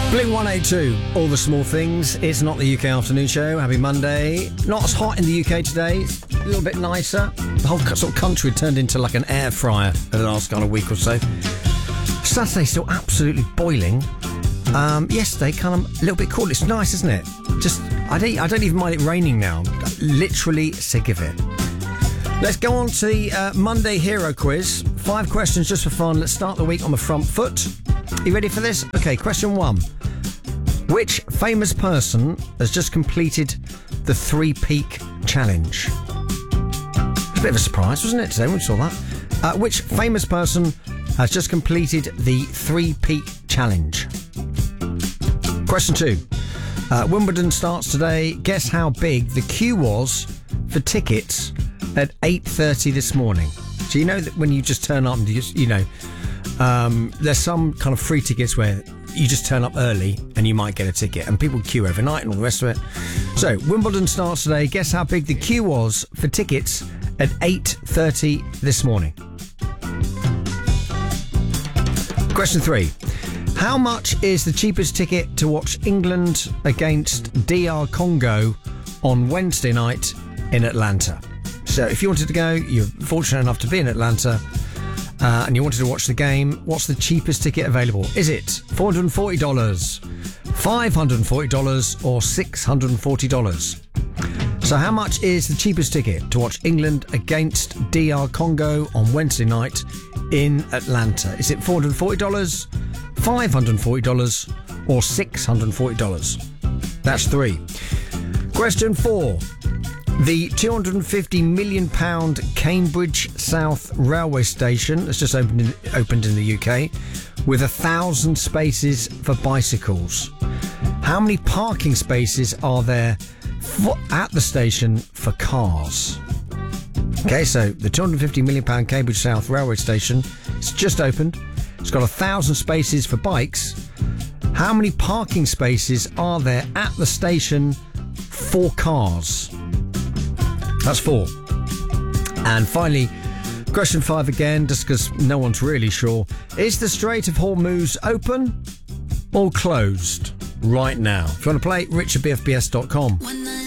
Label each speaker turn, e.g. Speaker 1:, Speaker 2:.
Speaker 1: Blink 182, All the Small Things. It's not the UK afternoon show. Happy Monday. Not as hot in the UK today. It's a little bit nicer. The whole sort of country turned into like an air fryer over the last kind of week or so. Saturday still absolutely boiling. Yesterday kind of a little bit cool. It's nice, isn't it? Just I don't even mind it raining now. Literally sick of it. Let's go on to the Monday Hero Quiz. 5 questions just for fun. Let's start the week on the front foot. You ready for this? Okay, question 1. Which famous person has just completed the 3 Peak Challenge? It's a bit of a surprise, wasn't it, today when we saw that? Which famous person has just completed the 3 Peak Challenge? Question 2. Wimbledon starts today. Guess how big the queue was for tickets at 8:30 this morning. So you know that when you just turn up and there's some kind of free tickets where you just turn up early and you might get a ticket, and people queue overnight and all the rest of it. So Wimbledon starts today. Guess how big the queue was for tickets at 8:30 this morning. Question 3. How much is the cheapest ticket to watch England against DR Congo on Wednesday night in Atlanta? So if you wanted to go, you're fortunate enough to be in Atlanta, and you wanted to watch the game, what's the cheapest ticket available? Is it $440, $540 or $640? So how much is the cheapest ticket to watch England against DR Congo on Wednesday night in Atlanta? Is it $440, $540 or $640? That's 3. Question 4. The £250 million Cambridge South railway station has just opened in the UK with 1,000 spaces for bicycles. How many parking spaces are there at the station for cars? Okay, so the £250 million Cambridge South railway station, it's just opened. It's got 1,000 spaces for bikes. How many parking spaces are there at the station for cars? That's 4. And finally, question 5 again, just because no one's really sure. Is the Strait of Hormuz open or closed right now? If you want to play, richardbfbs.com.